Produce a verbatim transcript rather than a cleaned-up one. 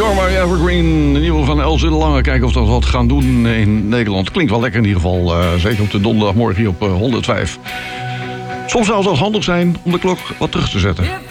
Stormer Evergreen, de nieuwe van Elze de Lange. Kijken of dat wat gaan doen in Nederland. Klinkt wel lekker in ieder geval. Uh, zeker op de donderdagmorgen hier op uh, honderdvijf. Soms zou het wel handig zijn om de klok wat terug te zetten.